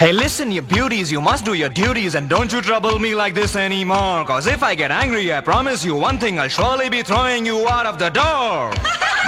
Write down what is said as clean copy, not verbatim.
Hey, listen, you beauties, you must do your duties and don't you trouble me like this anymore. Cause if I get angry, I promise you one thing, I'll surely be throwing you out of the door.